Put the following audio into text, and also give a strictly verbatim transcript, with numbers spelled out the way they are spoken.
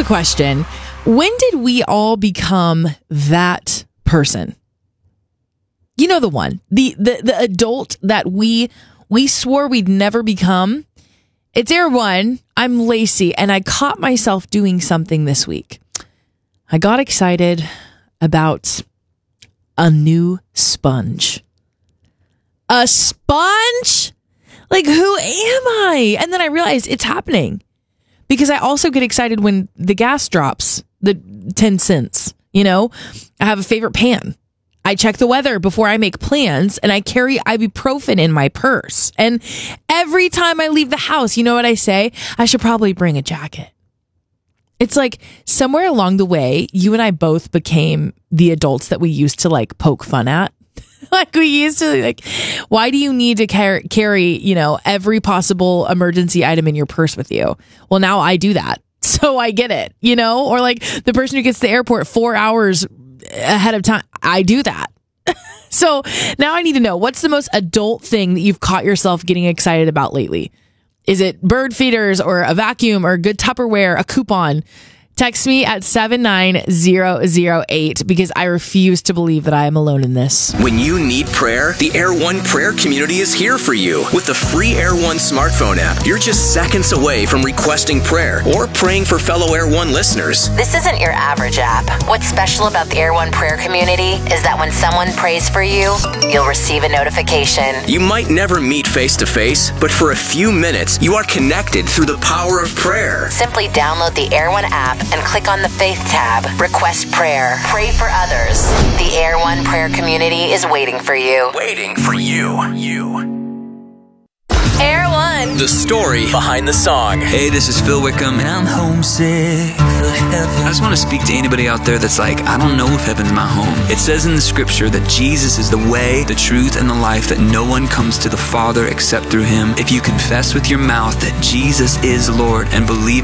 a question. When did we all become that person? You know the one, the the the adult that we we swore we'd never become. It's Air One. I'm Lacey, and I caught myself doing something this week. I got excited about a new sponge. A sponge? Like, who am I? And then I realized it's happening because I also get excited when the gas drops, the ten cents, you know? I have a favorite pan. I check the weather before I make plans, and I carry ibuprofen in my purse. And every time I leave the house, you know what I say? I should probably bring a jacket. It's like somewhere along the way, you and I both became the adults that we used to like poke fun at. Like we used to like, why do you need to car- carry, you know, every possible emergency item in your purse with you? Well, now I do that. So I get it, you know, or like the person who gets to the airport four hours ahead of time. I do that. So now I need to know, what's the most adult thing that you've caught yourself getting excited about lately? Is it bird feeders or a vacuum or good Tupperware, a coupon? Text me at seven nine zero zero eight because I refuse to believe that I am alone in this. When you need prayer, the Air One prayer community is here for you. With the free Air One smartphone app, you're just seconds away from requesting prayer or praying for fellow Air One listeners. This isn't your average app. What's special about the Air One prayer community is that when someone prays for you, you'll receive a notification. You might never meet face to face, but for a few minutes, you are connected through the power of prayer. Simply download the Air One app and click on the Faith tab. Request prayer. Pray for others. The Air One prayer community is waiting for you. Waiting for you. You. Air One. The story behind the song. Hey, this is Phil Wickham, and I'm homesick for heaven. I just want to speak to anybody out there that's like, I don't know if heaven's my home. It says in the scripture that Jesus is the way, the truth, and the life, that no one comes to the Father except through him. If you confess with your mouth that Jesus is Lord and believe